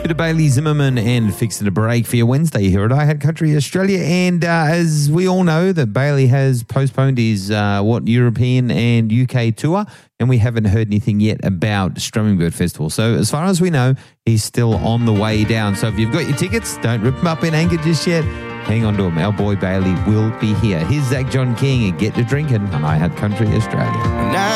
Bit of Bailey Zimmerman and Fixing a Break for your Wednesday here at I Had Country Australia. And as we all know, that Bailey has postponed his European and UK tour, and we haven't heard anything yet about Strummingbird Festival. So as far as we know, he's still on the way down. So if you've got your tickets, don't rip them up in anger just yet. Hang on to him. Our boy Bailey will be here. Here's Zach John King and Get to Drinking on I Had Country Australia.